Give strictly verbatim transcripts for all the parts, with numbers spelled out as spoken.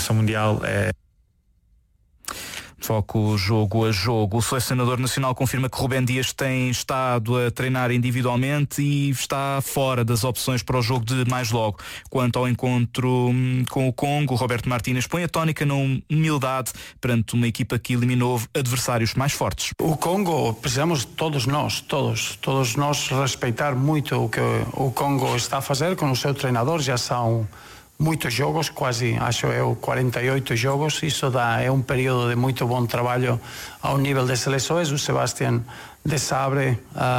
Seleção Mundial é... Foco jogo a jogo. O selecionador nacional confirma que Rubén Dias tem estado a treinar individualmente e está fora das opções para o jogo de mais logo. Quanto ao encontro com o Congo, Roberto Martínez põe a tónica na humildade perante uma equipa que eliminou adversários mais fortes. O Congo, precisamos todos nós, todos, todos nós respeitar muito o que o Congo está a fazer com o seu treinador. Já são muitos jogos, quase, acho eu, quarenta e oito jogos. Isso dá, é um período de muito bom trabalho ao nível das seleções. O Sebastián de Sabre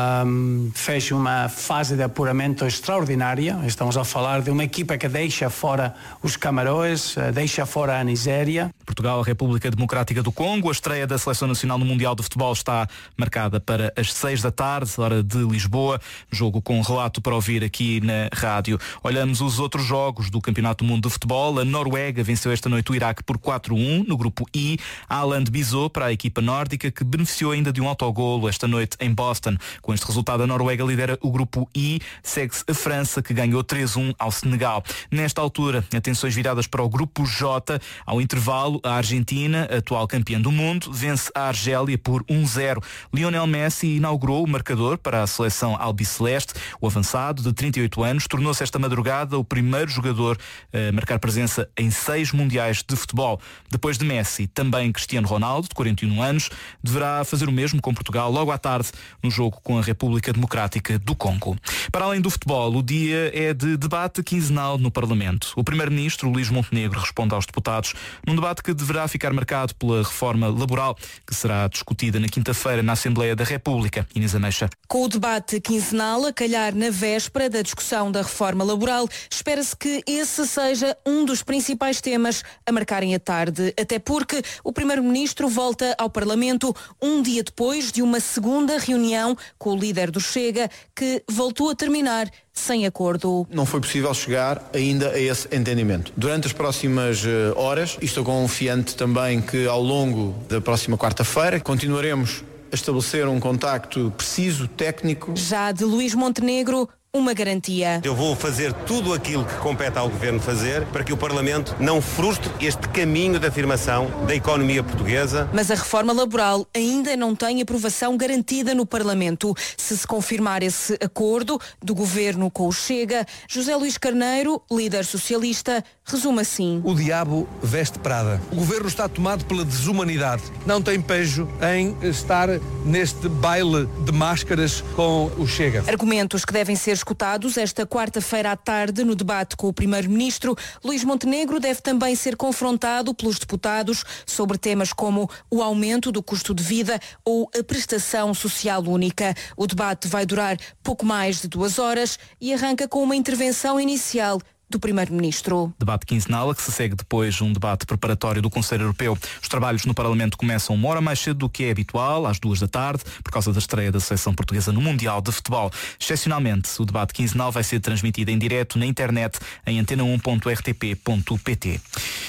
um, fez uma fase de apuramento extraordinária. Estamos a falar de uma equipa que deixa fora os Camarões, deixa fora a Nigéria. Portugal, República Democrática do Congo. A estreia da Seleção Nacional no Mundial de Futebol está marcada para as seis da tarde, hora de Lisboa. Jogo com relato para ouvir aqui na rádio. Olhamos os outros jogos do Campeonato do Mundo de Futebol. A Noruega venceu esta noite o Iraque por quatro a um no grupo I. Haaland bisou para a equipa nórdica, que beneficiou ainda de um autogolo esta noite em Boston. Com este resultado, a Noruega lidera o grupo I. Segue-se a França, que ganhou três a um ao Senegal. Nesta altura, atenções viradas para o grupo J. Ao intervalo, a Argentina, atual campeã do mundo, vence a Argélia por um a zero. Lionel Messi inaugurou o marcador para a seleção albiceleste. O avançado, de trinta e oito anos, tornou-se esta madrugada o primeiro jogador a marcar presença em seis mundiais de futebol. Depois de Messi, também Cristiano Ronaldo, de quarenta e um anos, deverá fazer o mesmo com Portugal logo à tarde no jogo com a República Democrática do Congo. Para além do futebol, o dia é de debate quinzenal no Parlamento. O primeiro-ministro, Luís Montenegro, responde aos deputados num debate que deverá ficar marcado pela reforma laboral, que será discutida na quinta-feira na Assembleia da República. Inês Ameixa. Com o debate quinzenal a calhar na véspera da discussão da reforma laboral, espera-se que esse seja um dos principais temas a marcarem a tarde, até porque o primeiro-ministro volta ao Parlamento um dia depois de uma segunda reunião com o líder do Chega, que voltou a terminar sem acordo. Não foi possível chegar ainda a esse entendimento. Durante as próximas horas, e estou confiante também que ao longo da próxima quarta-feira, continuaremos a estabelecer um contacto preciso, técnico. Já de Luís Montenegro, uma garantia. Eu vou fazer tudo aquilo que compete ao Governo fazer para que o Parlamento não frustre este caminho de afirmação da economia portuguesa. Mas a reforma laboral ainda não tem aprovação garantida no Parlamento. Se se confirmar esse acordo do Governo com o Chega, José Luís Carneiro, líder socialista, resume assim. O diabo veste Prada. O Governo está tomado pela desumanidade. Não tem pejo em estar neste baile de máscaras com o Chega. Argumentos que devem ser escutados esta quarta-feira à tarde no debate com o primeiro-ministro. Luís Montenegro deve também ser confrontado pelos deputados sobre temas como o aumento do custo de vida ou a prestação social única. O debate vai durar pouco mais de duas horas e arranca com uma intervenção inicial do primeiro-ministro. Debate quinzenal, que se segue depois um debate preparatório do Conselho Europeu. Os trabalhos no Parlamento começam uma hora mais cedo do que é habitual, às duas da tarde, por causa da estreia da seleção portuguesa no Mundial de Futebol. Excepcionalmente, o debate quinzenal vai ser transmitido em direto na internet em antena um ponto r t p ponto p t.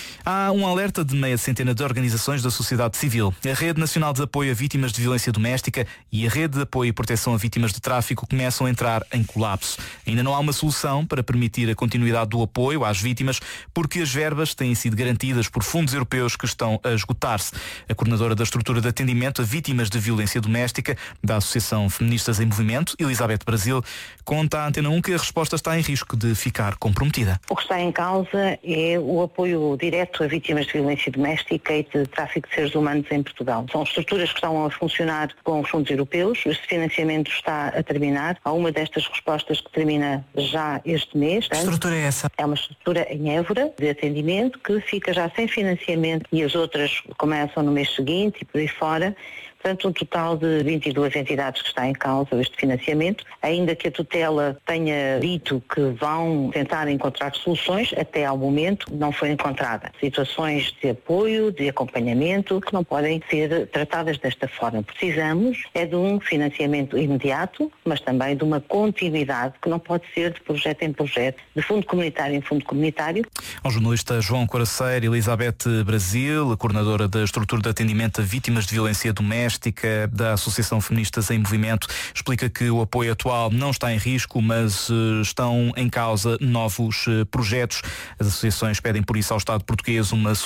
Há um alerta de meia centena de organizações da sociedade civil. A Rede Nacional de Apoio a Vítimas de Violência Doméstica e a Rede de Apoio e Proteção a Vítimas de Tráfico começam a entrar em colapso. Ainda não há uma solução para permitir a continuidade do apoio às vítimas, porque as verbas têm sido garantidas por fundos europeus que estão a esgotar-se. A coordenadora da estrutura de atendimento a vítimas de violência doméstica da Associação Feministas em Movimento, Elizabeth Brasil, conta à Antena um que a resposta está em risco de ficar comprometida. O que está em causa é o apoio direto a vítimas de violência doméstica e de tráfico de seres humanos em Portugal. São estruturas que estão a funcionar com os fundos europeus, este financiamento está a terminar. Há uma destas respostas que termina já este mês. Que estrutura é essa? É uma estrutura em Évora de atendimento que fica já sem financiamento e as outras começam no mês seguinte e por aí fora. Portanto, um total de vinte e duas entidades que está em causa este financiamento, ainda que a tutela tenha dito que vão tentar encontrar soluções, até ao momento não foi encontrada. Situações de apoio, de acompanhamento, que não podem ser tratadas desta forma. Precisamos é de um financiamento imediato, mas também de uma continuidade, que não pode ser de projeto em projeto, de fundo comunitário em fundo comunitário. Ao jornalista João Coraceiro, Elizabeth Brasil, a coordenadora da estrutura de atendimento a vítimas de violência doméstica da Associação Feministas em Movimento, explica que o apoio atual não está em risco, mas uh, estão em causa novos uh, projetos. As associações pedem por isso ao Estado português uma